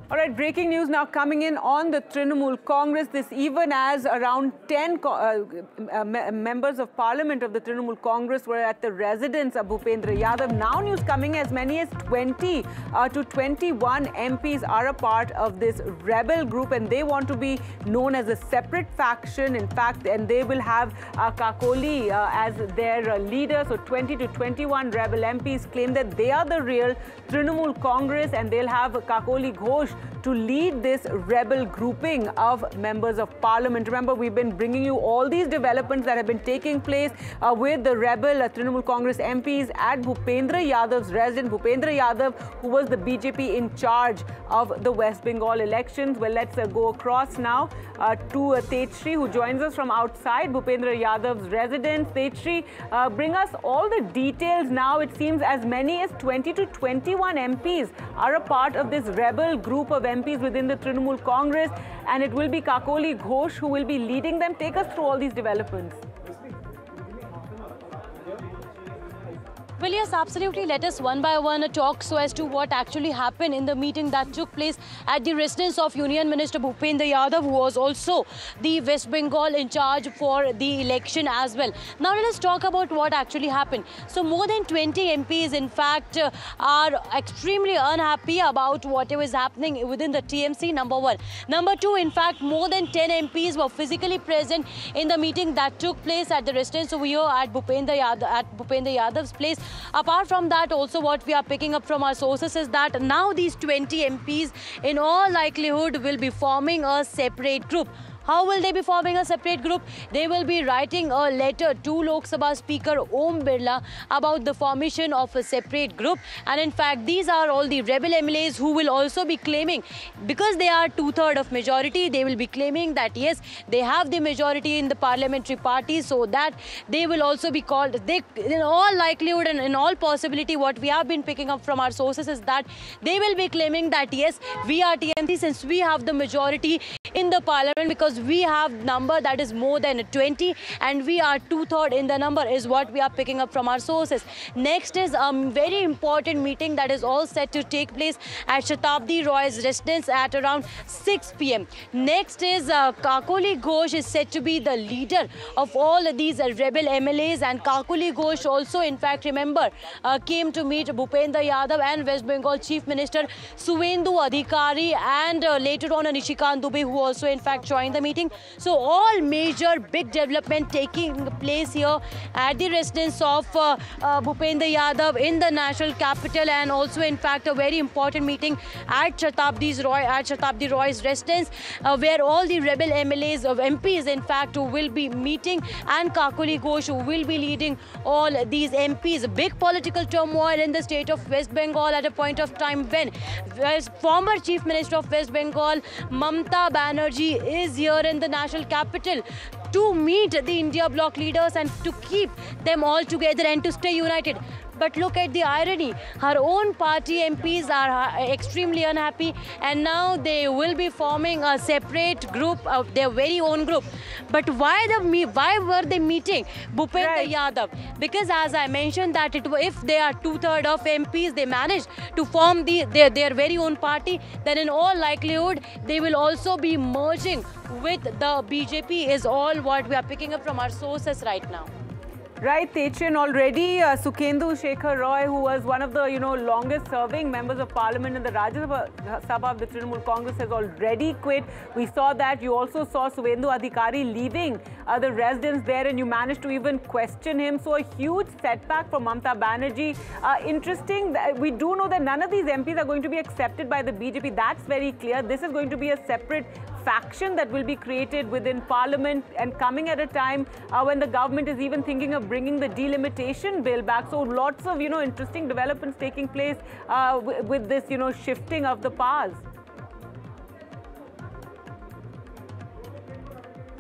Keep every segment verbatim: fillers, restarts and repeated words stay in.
All right, breaking news now coming in on the Trinamool Congress. This even as around ten uh, uh, members of parliament of the Trinamool Congress were at the residence of Bhupendra Yadav. Now news coming as many as twenty uh, to twenty-one M Ps are a part of this rebel group, and they want to be known as a separate faction. In fact, and they will have uh, Kakoli uh, as their uh, leader. So twenty to twenty-one rebel M Ps claim that they are the real Trinamool Congress, and they'll have Kakoli Ghosh to lead this rebel grouping of members of parliament. Remember, we've been bringing you all these developments that have been taking place uh, with the rebel uh, Trinamool Congress M Ps at Bhupendra Yadav's residence. Bhupendra Yadav, who was the B J P in charge of the West Bengal elections. Well, let's uh, go across now uh, to uh, Tejshri, who joins us from outside Bhupendra Yadav's residence. Tejshri, uh, bring us all the details now. It seems as many as twenty to twenty-one M Ps are a part of this rebel group of M Ps within the Trinamool Congress, and it will be Kakoli Ghosh who will be leading them. Take us through all these developments. Well, yes, absolutely. Let us one by one talk so as to what actually happened in the meeting that took place at the residence of Union Minister Bhupendra Yadav, who was also the West Bengal in charge for the election as well. Now, let us talk about what actually happened. So, more than twenty M Ps, in fact, uh, are extremely unhappy about whatever is happening within the T M C, number one. Number two, in fact, more than ten M Ps were physically present in the meeting that took place at the residence over here at Bhupendra Yadav, at Bhupendra Yadav's place. Apart from that, also what we are picking up from our sources is that now these twenty M Ps in all likelihood will be forming a separate group. How will they be forming a separate group? They will be writing a letter to Lok Sabha Speaker Om Birla about the formation of a separate group. And in fact, these are all the rebel M L As who will also be claiming, because they are two-thirds of majority, they will be claiming that yes, they have the majority in the parliamentary party, so that they will also be called. They, in all likelihood and in all possibility, what we have been picking up from our sources is that they will be claiming that yes, we are T M C since we have the majority in the parliament, because we have number that is more than twenty and we are two-thirds in the number is what we are picking up from our sources. Next is a very important meeting that is all set to take place at Shatabdi Roy's residence at around six P M Next is uh, Kakoli Ghosh is said to be the leader of all these uh, rebel M L As, and Kakoli Ghosh also, in fact, remember, uh, came to meet Bhupendra Yadav and West Bengal Chief Minister Suvendu Adhikari, and uh, later on uh, Nishikant Dubey, who also in fact joined the meeting. So all major big development taking place here at the residence of uh, uh, Bhupendra Yadav in the national capital, and also in fact a very important meeting at Shatabdi's Roy at Shatabdi Roy's residence, uh, where all the rebel M L As of M Ps in fact will be meeting, and Kakoli Ghosh will be leading all these M Ps. Big political turmoil in the state of West Bengal at a point of time when former Chief Minister of West Bengal Mamata Banerjee is here in the national capital to meet the India bloc leaders and to keep them all together and to stay united. But look at the irony. Her own party M Ps are extremely unhappy, and now they will be forming a separate group of their very own group. But why the why were they meeting Bhupendra right. Yadav? Because as I mentioned that it, if they are two-thirds of M Ps, they managed to form the, their, their very own party, then in all likelihood they will also be merging with the B J P is all what we are picking up from our sources right now. Right, Tejshri, already uh, Sukhendu Shekhar Roy, who was one of the you know longest serving members of parliament in the Rajya Sabha of the Trinamool Congress, has already quit. We saw that. You also saw Suvendu Adhikari leaving uh, the residence there, and you managed to even question him. So a huge setback for Mamata Banerjee. Uh, interesting, that we do know that none of these M Ps are going to be accepted by the B J P. That's very clear. This is going to be a separate faction that will be created within parliament, and coming at a time uh, when the government is even thinking of bringing the delimitation bill back. So lots of, you know, interesting developments taking place uh, with this, you know, shifting of the powers.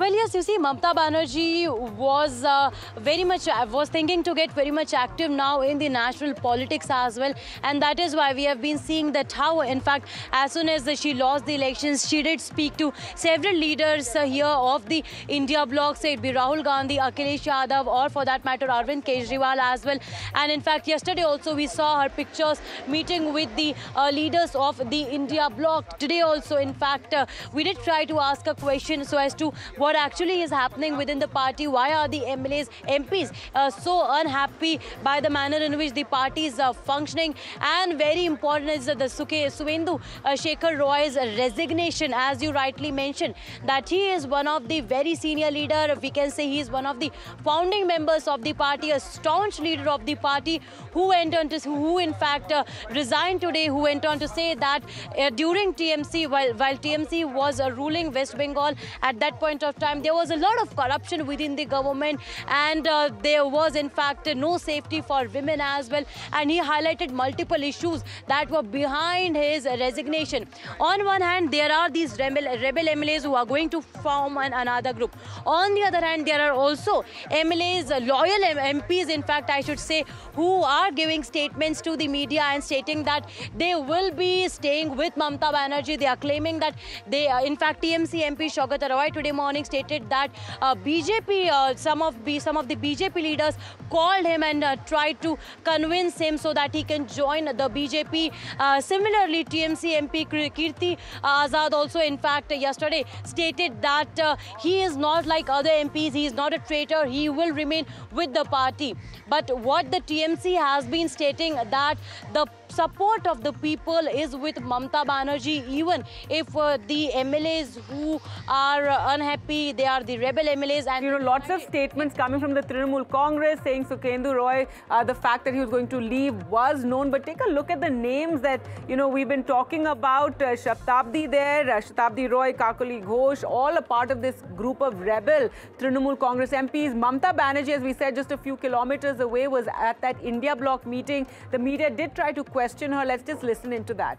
Well, yes, you see, Mamata Banerjee was uh, very much, uh, was thinking to get very much active now in the national politics as well. And that is why we have been seeing that how, in fact, as soon as she lost the elections, she did speak to several leaders uh, here of the India bloc, say it be Rahul Gandhi, Akhilesh Yadav, or for that matter, Arvind Kejriwal as well. And in fact, yesterday also we saw her pictures meeting with the uh, leaders of the India bloc. Today also, in fact, uh, we did try to ask a question so as to what actually is happening within the party. Why are the M L As, M Ps uh, so unhappy by the manner in which the party is uh, functioning? And very important is uh, the Suke, Suvendu uh, Shekhar Roy's resignation, as you rightly mentioned, that he is one of the very senior leader. We can say he is one of the founding members of the party, a staunch leader of the party, who went on to, who in fact uh, resigned today, who went on to say that uh, during T M C, while, while T M C was uh, ruling West Bengal at that point of time, there was a lot of corruption within the government, and uh, there was in fact no safety for women as well. And he highlighted multiple issues that were behind his resignation. On one hand, there are these rebel, rebel M L As who are going to form an, another group. On the other hand, there are also M L As, uh, loyal M Ps, in fact, I should say, who are giving statements to the media and stating that they will be staying with Mamata Banerjee. They are claiming that they, uh, in fact, T M C M P Saugata Roy today morning stated that uh, B J P, uh, some of B, some of the B J P leaders called him and uh, tried to convince him so that he can join the B J P. Uh, similarly, T M C M P Kirti uh, Azad also, in fact, uh, yesterday stated that uh, he is not like other M Ps. He is not a traitor. He will remain with the party. But what the T M C has been stating that the support of the people is with Mamata Banerjee, even if uh, the M L As who are uh, unhappy, they are the rebel M L As. And you know, lots of statements coming from the Trinamool Congress saying Suvendu Roy, uh, the fact that he was going to leave was known. But take a look at the names that, you know, we've been talking about. Uh, Shatabdi there, uh, Shatabdi Roy, Kakali Ghosh, all a part of this group of rebel Trinamool Congress M Ps. Mamata Banerjee, as we said, just a few kilometers away, was at that India bloc meeting. The media did try to question her. Let's just listen into that.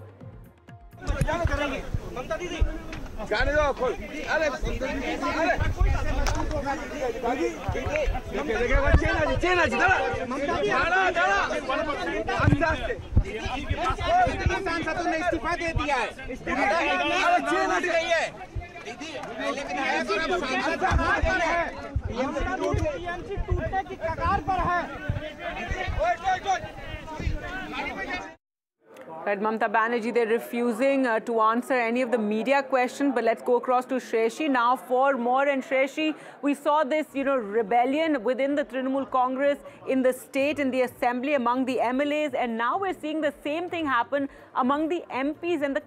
Right, Mamata Banerjee, they're refusing uh, to answer any of the media questions. But let's go across to Shreshi now for more. And Shreshi, we saw this, you know, rebellion within the Trinamool Congress in the state, in the assembly, among the M L As. And now we're seeing the same thing happen among the M Ps. And the